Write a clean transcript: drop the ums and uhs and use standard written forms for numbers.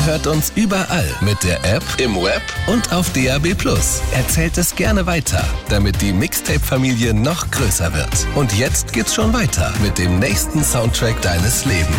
Ihr hört uns überall mit der App, im Web und auf DAB+. Erzählt es gerne weiter, damit die Mixtape-Familie noch größer wird. Und jetzt geht's schon weiter mit dem nächsten Soundtrack deines Lebens.